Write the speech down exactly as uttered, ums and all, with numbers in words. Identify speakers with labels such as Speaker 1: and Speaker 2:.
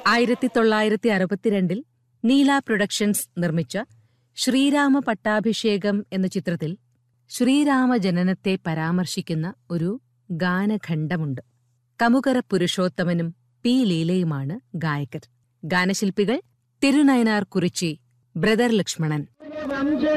Speaker 1: ആയിരത്തി തൊള്ളായിരത്തി അറുപത്തിരണ്ടിൽ നീല പ്രൊഡക്ഷൻസ് നിർമ്മിച്ച ശ്രീരാമ പട്ടാഭിഷേകം എന്ന ചിത്രത്തിൽ ശ്രീരാമജനനത്തെ പരാമർശിക്കുന്ന ഒരു ഗാനഖണ്ഡമുണ്ട്. കമുകറ പുരുഷോത്തമനും പി ലീലയുമാണ് ഗായകർ. ഗാനശില്പികൾ തിരുനയനാർ കുറിച്ചി, ബ്രദർ ലക്ഷ്മണൻ.